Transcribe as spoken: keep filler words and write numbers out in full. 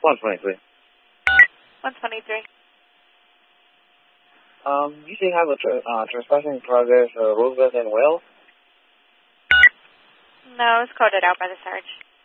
one twenty-three. one twenty-three. Um, you do have a tra uh, trespassing progress, uh, Roosevelt and Wells? No, it's coded out by the Sarge.